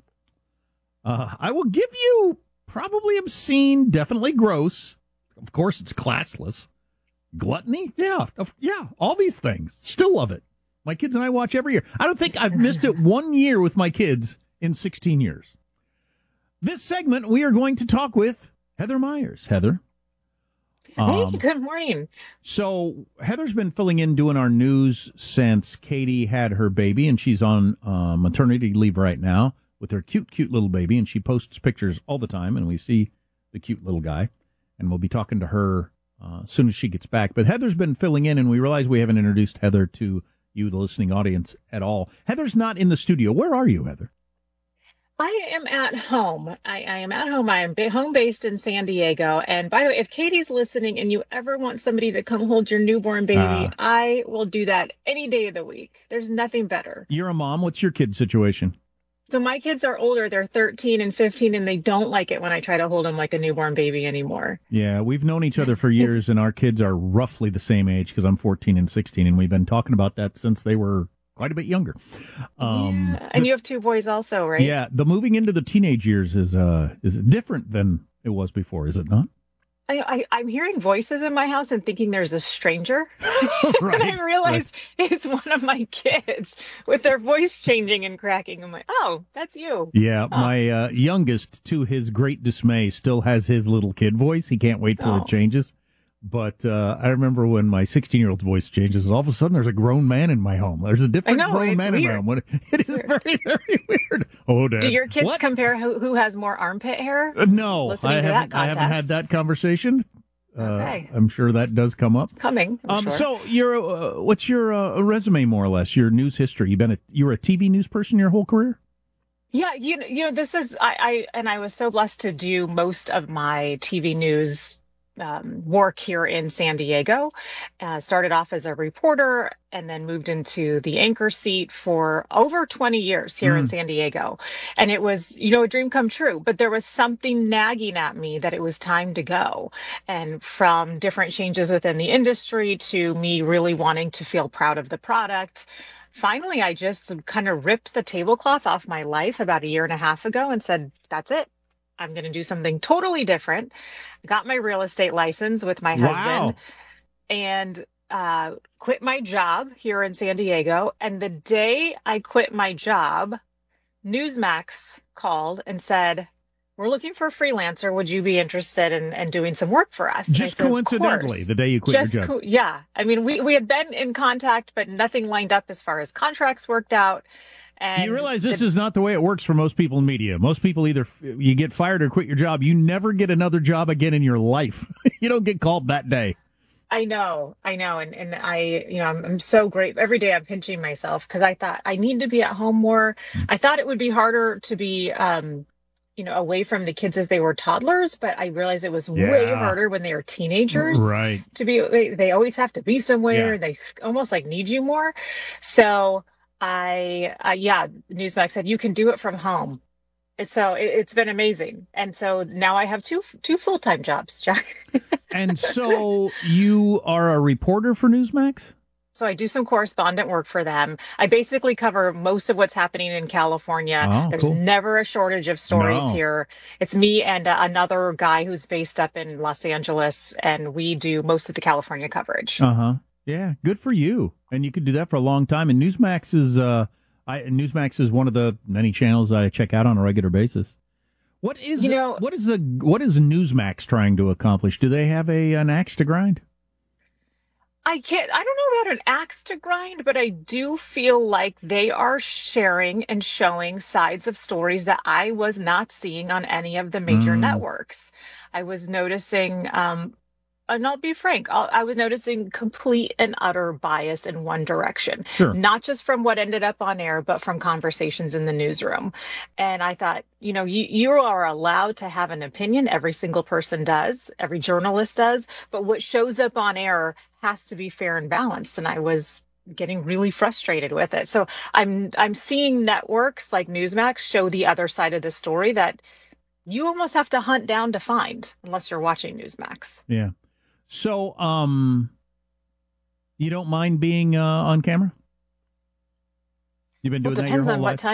I will give you probably obscene, definitely gross. Of course, it's classless. Gluttony? Yeah, all these things. Still love it. My kids and I watch every year. I don't think I've missed it 1 year with my kids in 16 years. This segment, we are going to talk with Heather Myers. Heather.
Hey, good morning.
So Heather's been filling in doing our news since Katie had her baby, and she's on maternity leave right now with her cute little baby, and she posts pictures all the time, and we see the cute little guy, and we'll be talking to her as soon as she gets back. But Heather's been filling in, and we realize we haven't introduced Heather to you, the listening audience, at all. Heather's not in the studio. Where are you, Heather?
I am at home. I am at home. I am home based in San Diego. And by the way, if Katie's listening and you ever want somebody to come hold your newborn baby, I will do that any day of the week. There's nothing better.
You're a mom. What's your kid situation?
So my kids are older. They're 13 and 15, and they don't like it when I try to hold them like a newborn baby anymore.
Yeah, we've known each other for years, and our kids are roughly the same age because I'm 14 and 16, and we've been talking about that since they were quite a bit younger.
And you have two boys also, right?
Yeah, the moving into the teenage years is different than it was before, is it not?
I'm hearing voices in my house and thinking there's a stranger.
Right,
and I realize it's one of my kids with their voice changing and cracking. I'm like, oh, that's you.
Yeah, my youngest, to his great dismay, still has his little kid voice. He can't wait till it changes. But I remember when my 16-year-old's voice changes, all of a sudden there's a grown man in my home. There's a different grown man in my home. It is very, very weird. Oh, Dad.
Do your kids compare who has more armppit hair?
No, I haven't had that conversation.
Okay.
I'm sure that does come up.
It's coming. I'm sure.
So you're what's your resume more or less? Your news history? You were a TV news person your whole career?
Yeah, you know this is I was so blessed to do most of my TV news work here in San Diego. Started off as a reporter and then moved into the anchor seat for over 20 years here in San Diego. And it was, a dream come true, but there was something nagging at me that it was time to go. And from different changes within the industry to me really wanting to feel proud of the product, finally, I just kind of ripped the tablecloth off my life about a year and a half ago and said, that's it. I'm going to do something totally different. Got my real estate license with my husband and quit my job here in San Diego. And the day I quit my job, Newsmax called and said, we're looking for a freelancer. Would you be interested in doing some work for us?
Just coincidentally, the day you quit your job.
Yeah. I mean, we had been in contact, but nothing lined up as far as contracts worked out. And
you realize this is not the way it works for most people in media. Most people either you get fired or quit your job. You never get another job again in your life. You don't get called that day.
I know. And I'm so great. Every day I'm pinching myself because I thought I need to be at home more. I thought it would be harder to be, away from the kids as they were toddlers, but I realized it was way harder when they were teenagers.
Right.
They always have to be somewhere. They almost need you more. So Newsmax said, you can do it from home. So it's been amazing. And so now I have two full-time jobs, Jack.
And so you are a reporter for Newsmax?
So I do some correspondent work for them. I basically cover most of what's happening in California.
Oh,
There's
cool.
never a shortage of stories here. It's me and another guy who's based up in Los Angeles, and we do most of the California coverage.
Uh-huh. Yeah, good for you. And you could do that for a long time. And Newsmax is one of the many channels I check out on a regular basis. What is Newsmax trying to accomplish? Do they have an axe to grind?
I don't know about an axe to grind, but I do feel like they are sharing and showing sides of stories that I was not seeing on any of the major networks. I was noticing, and I'll be frank, I was noticing complete and utter bias in one direction, not just from what ended up on air, but from conversations in the newsroom. And I thought, you are allowed to have an opinion. Every single person does. Every journalist does. But what shows up on air has to be fair and balanced. And I was getting really frustrated with it. So I'm seeing networks like Newsmax show the other side of the story that you almost have to hunt down to find unless you're watching Newsmax.
Yeah. So, you don't mind being on camera? You've been doing that your whole life?
Depends on what time